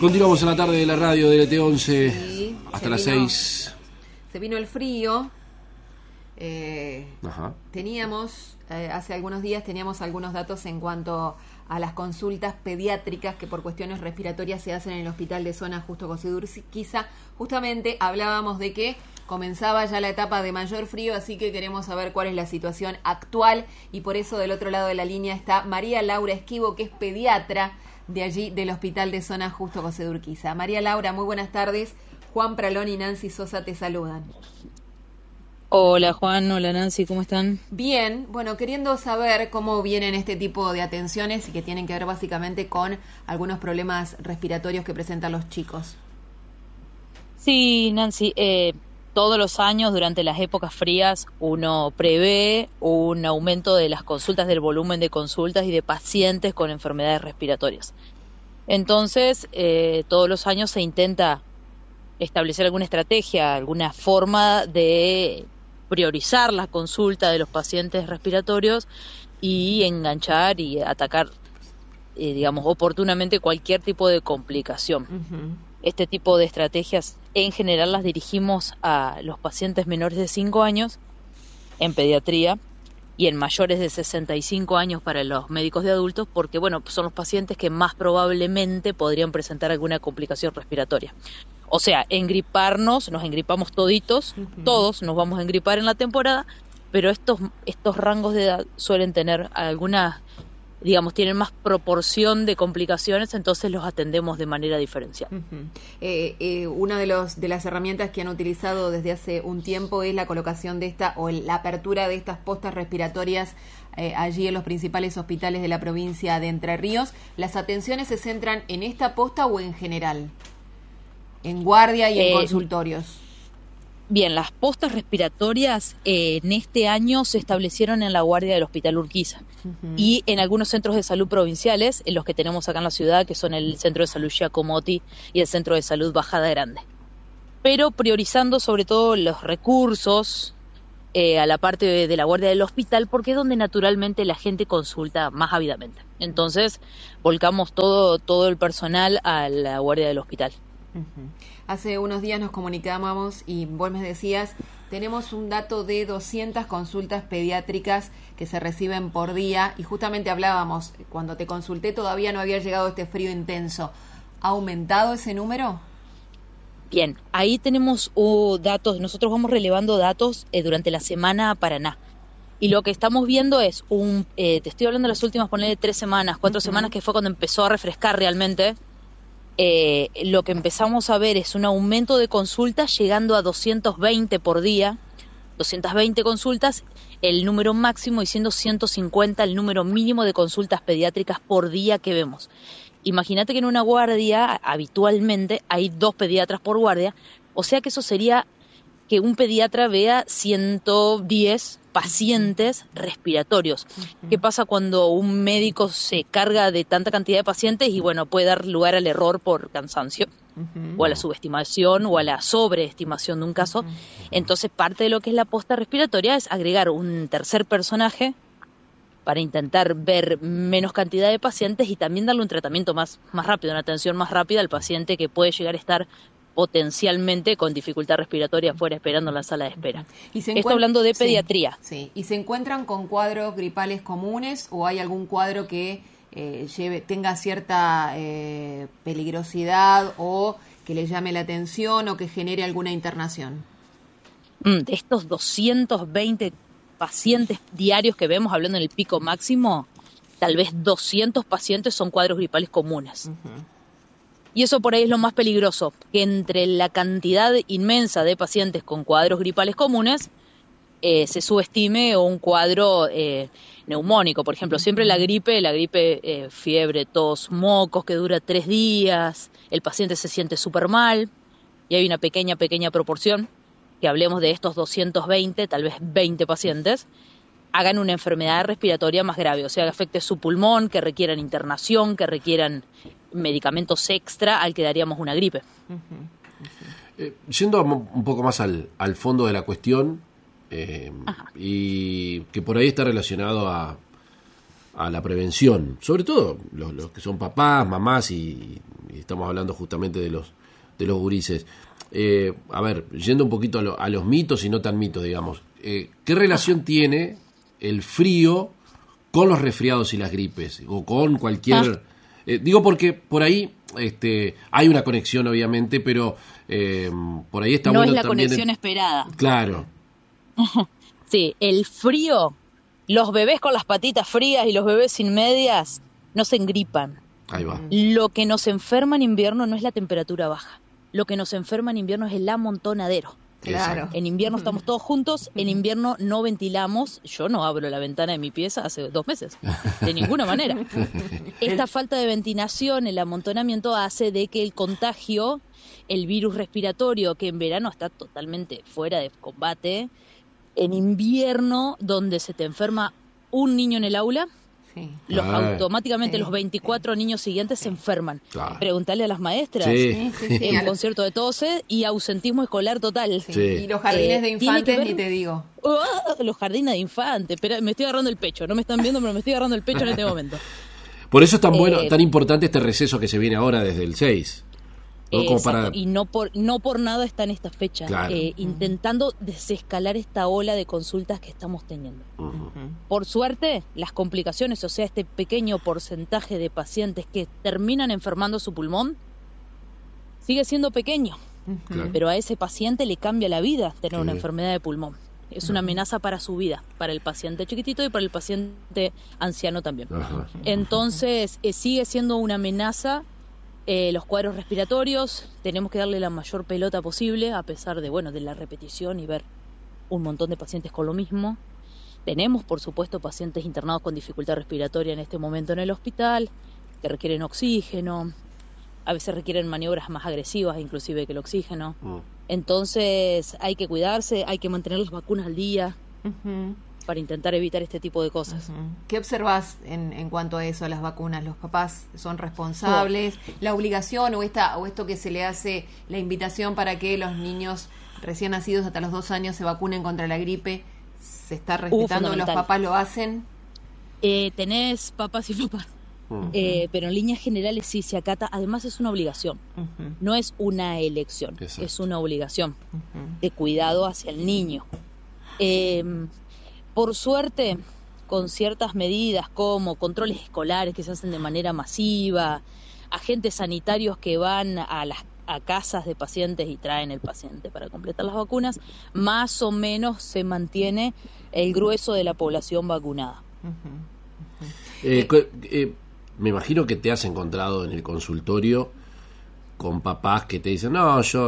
Continuamos en la tarde de la radio de LT11 Sí, hasta las 6. Se vino el frío. Ajá. Teníamos, hace algunos días teníamos algunos datos en cuanto a las consultas pediátricas que por cuestiones respiratorias se hacen en el hospital de zona Justo José de Urquiza. Justamente hablábamos de que comenzaba ya la etapa de mayor frío, así que queremos saber cuál es la situación actual y por eso del otro lado de la línea está María Laura Esquivo, que es pediatra de allí del hospital de zona Justo José de Urquiza. María Laura, muy buenas tardes. Juan Pralón y Nancy Sosa te saludan. Hola Juan, hola Nancy, ¿cómo están? Bien, bueno, queriendo saber cómo vienen este tipo de atenciones y que tienen que ver básicamente con algunos problemas respiratorios que presentan los chicos. Sí, Nancy, todos los años durante las épocas frías uno prevé un aumento de las consultas, del volumen de consultas y de pacientes con enfermedades respiratorias. Entonces, todos los años se intenta establecer alguna estrategia, alguna forma de priorizar la consulta de los pacientes respiratorios y enganchar y atacar, digamos, oportunamente cualquier tipo de complicación. Uh-huh. Este tipo de estrategias en general las dirigimos a los pacientes menores de 5 años en pediatría y en mayores de 65 años para los médicos de adultos, porque bueno, son los pacientes que más probablemente podrían presentar alguna complicación respiratoria. O sea, nos engripamos toditos, uh-huh. Todos nos vamos a engripar en la temporada, pero estos rangos de edad suelen tener algunas, digamos, tienen más proporción de complicaciones, entonces los atendemos de manera diferencial. Uh-huh. Una de las herramientas que han utilizado desde hace un tiempo es la colocación de la apertura de estas postas respiratorias allí en los principales hospitales de la provincia de Entre Ríos. ¿Las atenciones se centran en esta posta o en general? En guardia y en consultorios. Bien, las postas respiratorias en este año se establecieron en la guardia del Hospital Urquiza, uh-huh. Y en algunos centros de salud provinciales, en los que tenemos acá en la ciudad, que son el Centro de Salud Giacomotti y el Centro de Salud Bajada Grande. Pero priorizando sobre todo los recursos a la parte de la guardia del hospital, porque es donde naturalmente la gente consulta más ávidamente. Entonces, volcamos todo el personal a la guardia del hospital. Uh-huh. Hace unos días nos comunicábamos y vos me decías, tenemos un dato de 200 consultas pediátricas que se reciben por día y justamente hablábamos, cuando te consulté todavía no había llegado este frío intenso. ¿Ha aumentado ese número? Bien, ahí tenemos datos, nosotros vamos relevando datos durante la semana a Paraná. Y lo que estamos viendo es te estoy hablando de las últimas, ponele 3 semanas, 4 uh-huh. semanas, que fue cuando empezó a refrescar realmente. Lo que empezamos a ver es un aumento de consultas llegando a 220 por día, 220 consultas, el número máximo y siendo 150 el número mínimo de consultas pediátricas por día que vemos. Imagínate que en una guardia habitualmente hay 2 pediatras por guardia, o sea que eso sería que un pediatra vea 110 pacientes respiratorios. Uh-huh. ¿Qué pasa cuando un médico se carga de tanta cantidad de pacientes y bueno, puede dar lugar al error por cansancio, uh-huh. o a la subestimación o a la sobreestimación de un caso? Uh-huh. Entonces parte de lo que es la posta respiratoria es agregar un tercer personaje para intentar ver menos cantidad de pacientes y también darle un tratamiento más rápido, una atención más rápida al paciente que puede llegar a estar potencialmente con dificultad respiratoria afuera esperando en la sala de espera. Esto hablando de pediatría. Sí. ¿Y se encuentran con cuadros gripales comunes o hay algún cuadro que tenga cierta peligrosidad o que le llame la atención o que genere alguna internación? De estos 220 pacientes diarios que vemos, hablando en el pico máximo, tal vez 200 pacientes son cuadros gripales comunes. Uh-huh. Y eso por ahí es lo más peligroso, que entre la cantidad inmensa de pacientes con cuadros gripales comunes se subestime un cuadro neumónico. Por ejemplo, siempre la gripe, fiebre, tos, mocos, que dura 3 días, el paciente se siente súper mal, y hay una pequeña proporción, que hablemos de estos 220, tal vez 20 pacientes, hagan una enfermedad respiratoria más grave, o sea, que afecte su pulmón, que requieran internación, que requieran medicamentos extra al que daríamos una gripe. Yendo un poco más al fondo de la cuestión, y que por ahí está relacionado a la prevención, sobre todo los que son papás, mamás y estamos hablando justamente de los gurises. A ver, yendo un poquito a los mitos y no tan mitos, digamos. ¿Qué relación tiene el frío con los resfriados y las gripes? O con cualquier... digo porque por ahí hay una conexión, obviamente, pero por ahí está no bueno es la también... conexión esperada. Claro. Sí, el frío, los bebés con las patitas frías y los bebés sin medias no se engripan. Ahí va. Lo que nos enferma en invierno no es la temperatura baja. Lo que nos enferma en invierno es el amontonadero. Claro. En invierno estamos todos juntos, en invierno no ventilamos. Yo no abro la ventana de mi pieza hace 2 meses, de ninguna manera. Esta falta de ventilación, el amontonamiento, hace de que el contagio, el virus respiratorio, que en verano está totalmente fuera de combate, en invierno, donde se te enferma un niño en el aula, Sí. automáticamente Sí. los 24 niños siguientes se enferman. Claro. Preguntale a las maestras. Sí. En concierto de tose y ausentismo escolar total. Sí. Sí. Y los jardines de tiene que infantes, ver- ni te digo. Los jardines de infantes. Pero me estoy agarrando el pecho. No me están viendo, pero me estoy agarrando el pecho en este momento. Por eso es tan bueno, tan importante este receso que se viene ahora desde el 6. ¿No? Como Exacto, para... y no por nada está en esta fecha, Claro. intentando desescalar esta ola de consultas que estamos teniendo. Ujú. Por suerte, las complicaciones, o sea, este pequeño porcentaje de pacientes que terminan enfermando su pulmón, sigue siendo pequeño, Claro. pero a ese paciente le cambia la vida tener una Sí. enfermedad de pulmón. Es una amenaza para su vida, para el paciente chiquitito y para el paciente anciano también. Ajá. Entonces, sigue siendo una amenaza. Los cuadros respiratorios, tenemos que darle la mayor pelota posible, a pesar de la repetición y ver un montón de pacientes con lo mismo. Tenemos, por supuesto, pacientes internados con dificultad respiratoria en este momento en el hospital, que requieren oxígeno, a veces requieren maniobras más agresivas inclusive que el oxígeno. Entonces hay que cuidarse, hay que mantener las vacunas al día Ujú. para intentar evitar este tipo de cosas. ¿Qué observas en cuanto a eso, a las vacunas? ¿Los papás son responsables? ¿La obligación o esto que se le hace, la invitación para que los niños recién nacidos hasta los 2 años se vacunen contra la gripe, se está respetando? ¿Los Fundamental. papás lo hacen? Tenés papás y papás, pero en líneas generales sí se acata. Además es una obligación, no es una elección, Exacto. es una obligación de cuidado hacia el niño. Por suerte, con ciertas medidas como controles escolares que se hacen de manera masiva, agentes sanitarios que van a casas de pacientes y traen el paciente para completar las vacunas, más o menos se mantiene el grueso de la población vacunada. Me imagino que te has encontrado en el consultorio con papás que te dicen, no, yo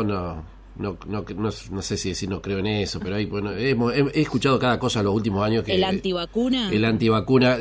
no sé si decir no creo en eso, pero ahí, bueno, he escuchado cada cosa en los últimos años. ¿El antivacuna? El antivacuna.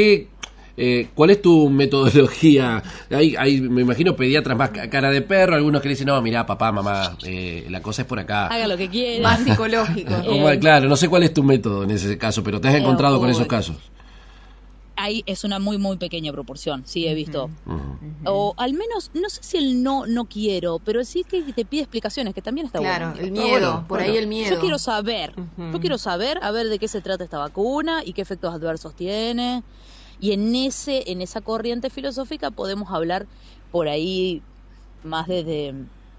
¿Cuál es tu metodología? Hay, me imagino, pediatras más cara de perro, algunos que le dicen, no, mirá, papá, mamá, la cosa es por acá. Haga lo que quiera. Más psicológico. Claro, no sé cuál es tu método en ese caso, pero te has encontrado con esos casos. Ahí es una muy, muy pequeña proporción, sí he visto. O al menos, no sé si el no quiero, pero sí que te pide explicaciones, que también está Claro, bueno. el miedo, ahí el miedo. Yo quiero saber, a ver de qué se trata esta vacuna y qué efectos adversos tiene. Y en esa corriente filosófica podemos hablar por ahí más desde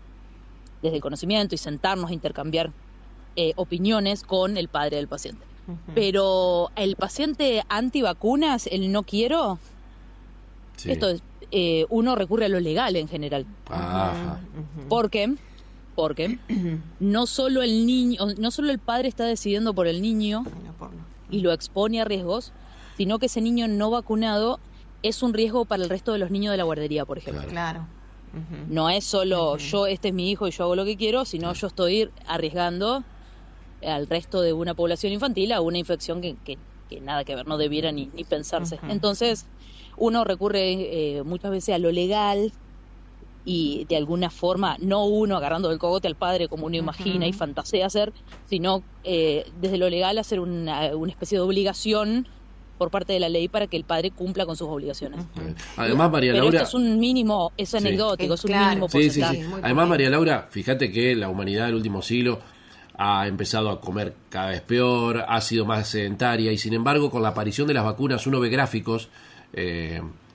el conocimiento y sentarnos a intercambiar opiniones con el padre del paciente. Pero el paciente antivacunas, el no quiero, Sí. esto es, uno recurre a lo legal en general. Ajá. ¿Por qué? Porque no solo el padre está decidiendo por el niño y lo expone a riesgos, sino que ese niño no vacunado es un riesgo para el resto de los niños de la guardería, por ejemplo. Claro. No es solo este es mi hijo y yo hago lo que quiero, sino yo estoy arriesgando al resto de una población infantil a una infección que nada que ver, no debiera ni pensarse. Entonces, uno recurre muchas veces a lo legal y de alguna forma, no uno agarrando del cogote al padre como uno imagina y fantasea hacer, sino desde lo legal hacer una especie de obligación por parte de la ley para que el padre cumpla con sus obligaciones. Además, María Pero Laura... esto es un mínimo, es anecdótico, es un Claro. mínimo Sí, porcentaje. sí. muy Además, poquito. María Laura, fíjate que la humanidad del último siglo ha empezado a comer cada vez peor, ha sido más sedentaria y sin embargo con la aparición de las vacunas uno ve gráficos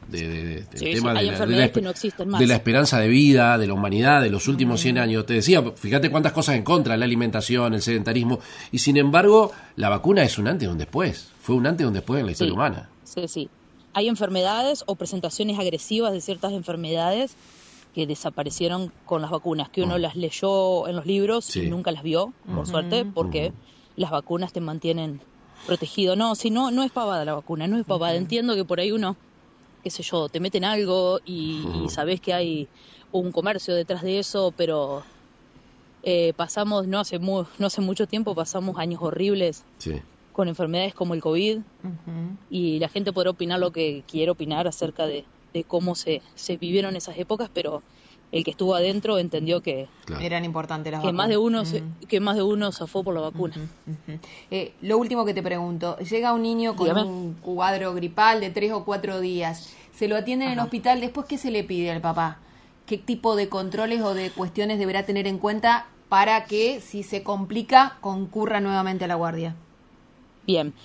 del Sí, tema hay de enfermedades que no existen más. de la esperanza de vida, de la humanidad, de los últimos 100 años. Te decía, fíjate cuántas cosas en contra, la alimentación, el sedentarismo, y sin embargo, la vacuna es un antes y un después. Fue un antes y un después en la historia humana. Sí. Hay enfermedades o presentaciones agresivas de ciertas enfermedades que desaparecieron con las vacunas, que uno las leyó en los libros y nunca las vio, por suerte, porque las vacunas te mantienen protegido. No, si no es pavada la vacuna, no es pavada. Entiendo que por ahí uno, qué sé yo, te meten algo y sabés que hay un comercio detrás de eso, pero pasamos, no hace mucho tiempo, pasamos años horribles con enfermedades como el COVID, y la gente podrá opinar lo que quiera opinar acerca de cómo se vivieron esas épocas, pero el que estuvo adentro entendió que eran importantes las vacunas. Que más de uno zafó por la vacuna. Lo último que te pregunto, llega un niño con un cuadro gripal de 3 o 4 días, se lo atienden en el hospital, después ¿qué se le pide al papá? ¿Qué tipo de controles o de cuestiones deberá tener en cuenta para que, si se complica, concurra nuevamente a la guardia? Bien,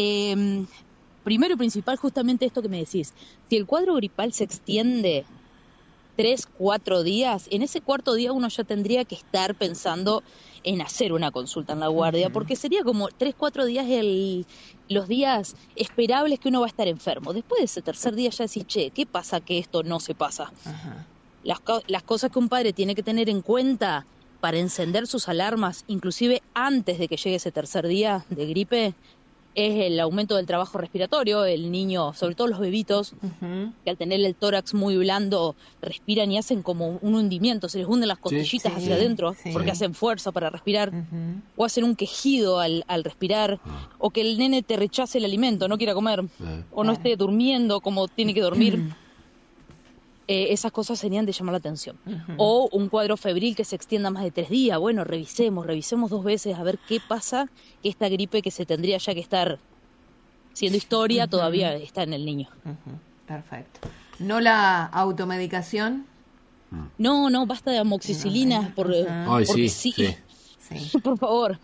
primero y principal, justamente esto que me decís. Si el cuadro gripal se extiende 3, 4 días, en ese cuarto día uno ya tendría que estar pensando en hacer una consulta en la guardia, porque sería como 3, 4 días los días esperables que uno va a estar enfermo. Después de ese tercer día ya decís, che, ¿qué pasa que esto no se pasa? Las cosas que un padre tiene que tener en cuenta para encender sus alarmas, inclusive antes de que llegue ese tercer día de gripe, es el aumento del trabajo respiratorio. El niño, sobre todo los bebitos, que al tener el tórax muy blando, respiran y hacen como un hundimiento, se les hunden las costillitas hacia adentro, porque hacen fuerza para respirar, o hacen un quejido al respirar, o que el nene te rechace el alimento, no quiera comer, o no esté durmiendo como tiene que dormir. Esas cosas serían de llamar la atención. O un cuadro febril que se extienda más de 3 días. Bueno, revisemos 2 veces a ver qué pasa, que esta gripe que se tendría ya que estar siendo historia todavía está en el niño. Perfecto. ¿No la automedicación? No, basta de amoxicilinas porque sí. Por favor.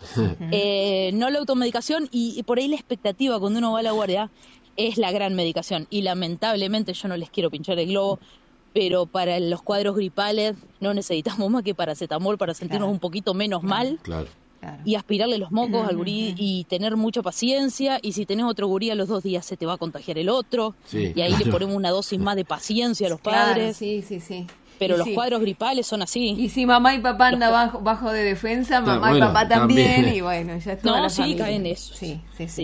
No la automedicación, y por ahí la expectativa cuando uno va a la guardia es la gran medicación, y lamentablemente yo no les quiero pinchar el globo, pero para los cuadros gripales no necesitamos más que paracetamol para sentirnos un poquito menos mal y aspirarle los mocos al gurí y tener mucha paciencia, y si tenés otro gurí a los 2 días se te va a contagiar el otro, y ahí le ponemos una dosis más de paciencia a los padres. Sí. Pero los cuadros gripales son así. Y si mamá y papá andan bajo de defensa, mamá y papá también, y bueno, ya está. No, sí, caen eso. Sí,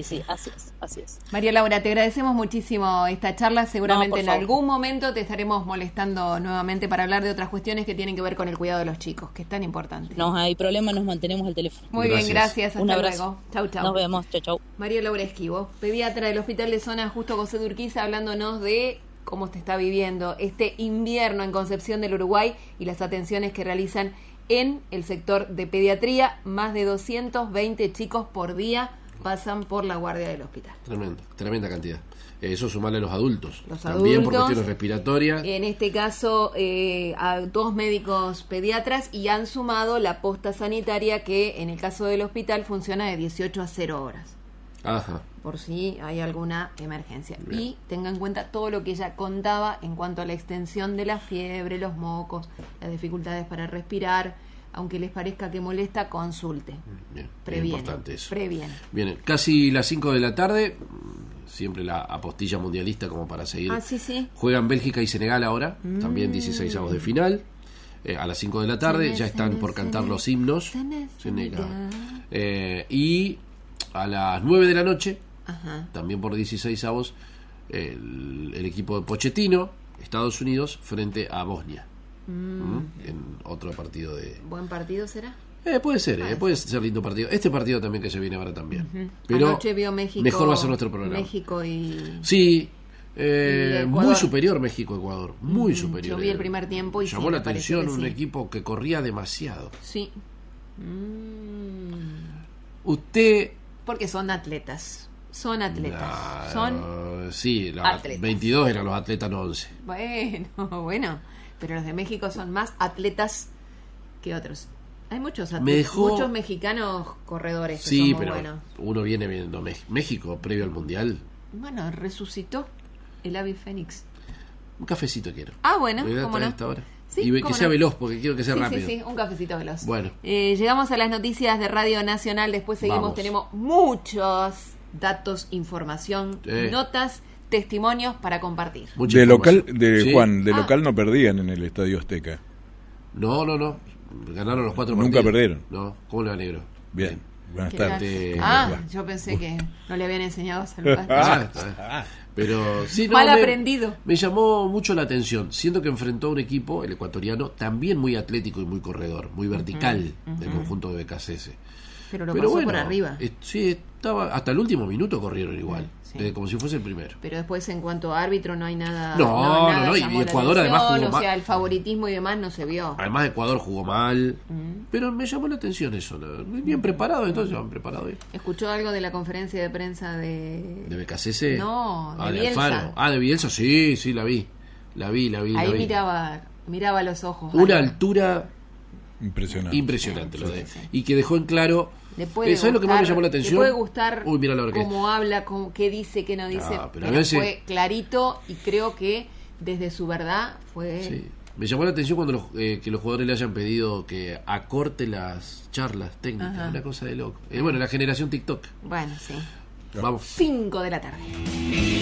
así es. María Laura, te agradecemos muchísimo esta charla. Seguramente en algún momento te estaremos molestando nuevamente para hablar de otras cuestiones que tienen que ver con el cuidado de los chicos, que es tan importante. No hay problema, nos mantenemos al teléfono. Muy bien, gracias. Hasta un abrazo. Luego. Chau. Nos vemos. Chau. María Laura Esquivo, pediatra del Hospital de Zona Justo José de Urquiza, hablándonos de cómo se está viviendo este invierno en Concepción del Uruguay y las atenciones que realizan en el sector de pediatría. Más de 220 chicos por día pasan por la guardia del hospital. Tremenda cantidad. Eso sumarle a los adultos. También por cuestiones respiratorias. En este caso, a 2 médicos pediatras, y han sumado la posta sanitaria que en el caso del hospital funciona de 18 a 0 horas. Por si hay alguna emergencia. Bien. Y tenga en cuenta todo lo que ella contaba en cuanto a la extensión de la fiebre, los mocos, las dificultades para respirar. Aunque les parezca que molesta, consulte. Bien, previene, importante eso. Previene. Bien, casi las 5 de la tarde, siempre la apostilla mundialista como para seguir. Sí. Juegan Bélgica y Senegal ahora, también 16avos de final. A las 5 de la tarde ya están por cantar los himnos. Senegal. Y a las 9 de la noche, también por 16avos, el equipo de Pochettino, Estados Unidos, frente a Bosnia. En otro partido de... ¿Buen partido será? Puede ser lindo partido. Este partido también que se viene ahora también. Pero anoche vio México, mejor va a ser nuestro programa. México y... Sí, muy superior México-Ecuador. Muy superior. Yo vi el primer tiempo y llamó la atención un equipo que corría demasiado. Sí. Usted... Porque son atletas. Son sí, atletas. 22 eran los atletas, no 11. Bueno. Pero los de México son más atletas que otros. Hay muchos atletas, muchos mexicanos corredores que son muy pero buenos. Uno viene viendo México previo al Mundial. Bueno, resucitó el ave fénix. Un cafecito quiero. Bueno, ¿Me voy a cómo traer no. a esta hora? Sí, Y que cómo sea no. veloz, porque quiero que sea rápido. Sí, un cafecito veloz. Bueno. Llegamos a las noticias de Radio Nacional, después seguimos, Vamos. tenemos muchos datos, información, notas, testimonios para compartir. Mucha De local, información. ¿Sí? Juan, de local no perdían en el Estadio Azteca. No. Ganaron los 4 Nunca partidos. perdieron. No, ¿cómo le va, negro? Bien, buenas ¿Qué tardes. tal? Yo pensé que no le habían enseñado a saludar. Está. Pero sí, Mal aprendido. Me llamó mucho la atención. Siento que enfrentó a un equipo, el ecuatoriano, también muy atlético y muy corredor, muy vertical, del conjunto de BKCS. Pero lo pasó por arriba. Sí, estaba hasta el último minuto corrieron igual, Sí. como si fuese el primero. Pero después en cuanto a árbitro no hay nada. No, y llamó la Ecuador además atención, jugó o sea, mal. el favoritismo y demás no se vio. Además Ecuador jugó mal, pero me llamó la atención eso. Bien preparado, entonces van preparado bien. ¿Escuchó algo de la conferencia de prensa de ¿De BKCS? No, de de Bielsa. Alfaro. De Bielsa, sí, la vi. La vi. Ahí miraba los ojos. Una Algo. altura Impresionante. lo de. Y que dejó en claro. Le puede ¿Sabes lo que más me llamó la gustar, atención? Le puede gustar Uy, mira la hora que cómo habla, qué dice, qué no dice. pero Pero a veces- fue clarito y creo que desde su verdad fue. Sí. Me llamó la atención cuando que los jugadores le hayan pedido que acorte las charlas técnicas. Ajá. Una cosa de loco. Bueno, la generación TikTok. Bueno, sí. Vamos. 5 de la tarde.